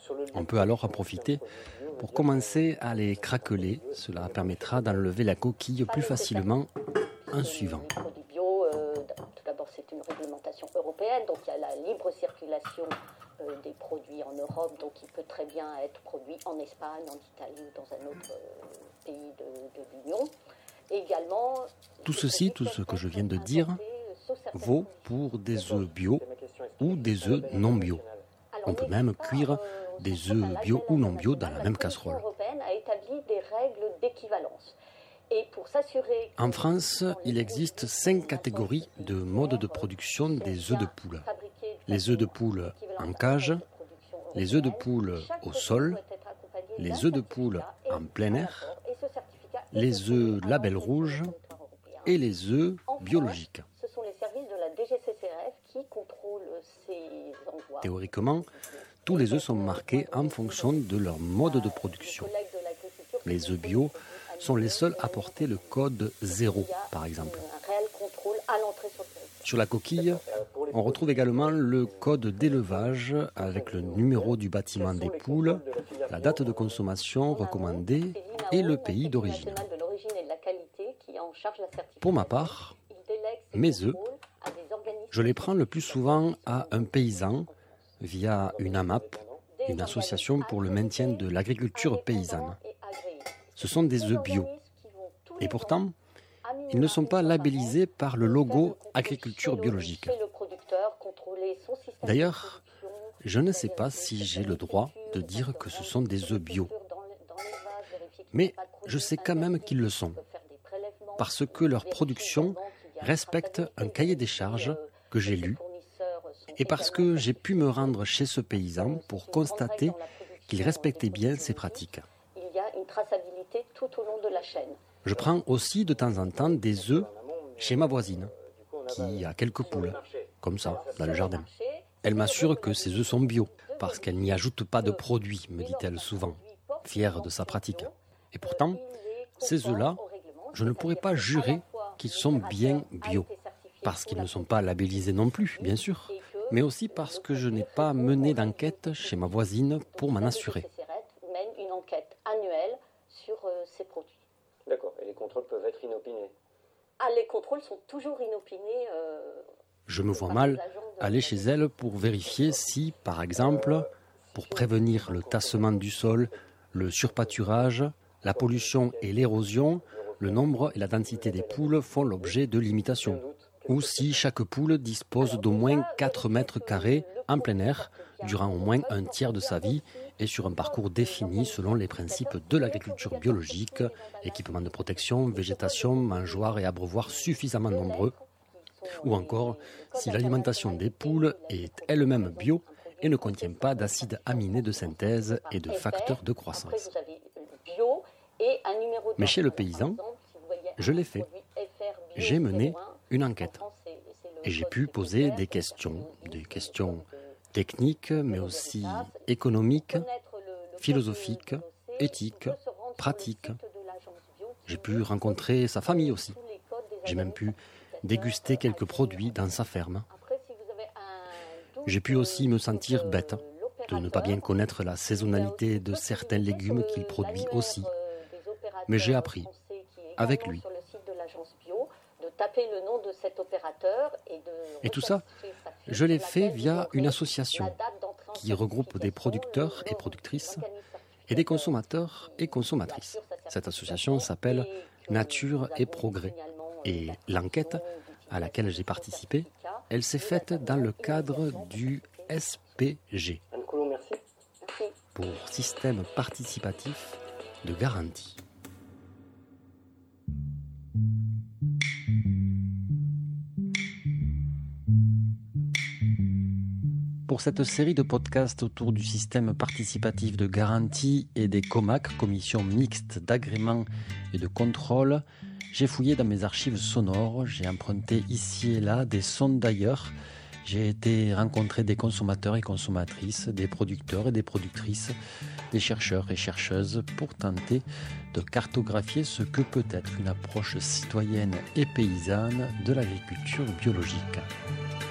On peut alors en profiter pour commencer à les craqueler. Cela permettra d'enlever la coquille plus facilement en suivant. Les produits bio, tout d'abord c'est une réglementation européenne, donc il y a la libre circulation des produits en Europe, donc il peut très bien être produit en Espagne, en Italie ou dans un autre pays de l'Union. Et également, tout ceci, tout ce que je viens de dire, vaut pour des œufs bio ou des œufs non bio. On peut même cuire des œufs bio ou non bio dans la même casserole. L'Union européenne a établi des règles d'équivalence. Et pour s'assurer en France, il existe 5 catégories de modes de production des œufs de poule. Les œufs de poule en cage, les œufs de poule au sol, les œufs de poule en plein air, les œufs label rouge et les œufs biologiques. Ce sont les services de la DGCCRF qui contrôlent ces envois. Théoriquement, tous les œufs sont marqués en fonction de leur mode de production. Les œufs bio sont les seuls à porter le code 0, par exemple. Un réel contrôle à l'entrée sur le territoire. Sur la coquille, on retrouve également le code d'élevage avec le numéro du bâtiment des poules, la date de consommation recommandée et le pays d'origine. Pour ma part, mes œufs, je les prends le plus souvent à un paysan via une AMAP, une association pour le maintien de l'agriculture paysanne. Ce sont des œufs bio. Et pourtant, ils ne sont pas labellisés par le logo agriculture biologique. D'ailleurs, je ne sais pas si j'ai le droit de dire que ce sont des œufs bio. Mais je sais quand même qu'ils le sont, parce que leur production respecte un cahier des charges que j'ai lu et parce que j'ai pu me rendre chez ce paysan pour constater qu'il respectait bien ses pratiques. Il y a une traçabilité tout au long de la chaîne. Je prends aussi de temps en temps des œufs chez ma voisine, qui a quelques poules, comme ça, dans le jardin. Elle m'assure que ces œufs sont bio, parce qu'elle n'y ajoute pas de produits, me dit-elle souvent, fière de sa pratique. Et pourtant, ces œufs-là, je ne pourrais pas jurer qu'ils sont bien bio, parce qu'ils ne sont pas labellisés non plus, bien sûr, mais aussi parce que je n'ai pas mené d'enquête chez ma voisine pour m'en assurer. Mène une enquête annuelle sur ces produits. D'accord, et les contrôles peuvent être inopinés. Les contrôles sont toujours inopinés. Je me vois mal aller chez elle pour vérifier si, par exemple, pour prévenir le tassement du sol, le surpâturage, la pollution et l'érosion, le nombre et la densité des poules font l'objet de limitations. Ou si chaque poule dispose d'au moins 4 mètres carrés en plein air durant au moins un tiers de sa vie et sur un parcours défini selon les principes de l'agriculture biologique, équipement de protection, végétation, mangeoires et abreuvoirs suffisamment nombreux. Ou encore, si l'alimentation des poules est elle-même bio et ne contient pas d'acides aminés de synthèse et de facteurs de croissance. Mais chez le paysan, je l'ai fait. J'ai mené une enquête. Et j'ai pu poser des questions techniques, mais aussi économiques, philosophiques, éthiques, pratiques. J'ai pu rencontrer sa famille aussi. J'ai même pu déguster quelques produits dans sa ferme. J'ai pu aussi me sentir bête de ne pas bien connaître la saisonnalité de certains légumes qu'il produit aussi. Mais j'ai appris, avec lui. Et tout ça, je l'ai fait via une association qui regroupe des producteurs et productrices et des consommateurs et consommatrices. Cette association s'appelle Nature et Progrès. Et l'enquête à laquelle j'ai participé, elle s'est faite dans le cadre du SPG, pour Système Participatif de Garantie. Pour cette série de podcasts autour du système participatif de garantie et des COMAC, commissions mixtes d'agrément et de contrôle, j'ai fouillé dans mes archives sonores, j'ai emprunté ici et là des sons d'ailleurs, j'ai été rencontrer des consommateurs et consommatrices, des producteurs et des productrices, des chercheurs et chercheuses pour tenter de cartographier ce que peut être une approche citoyenne et paysanne de l'agriculture biologique.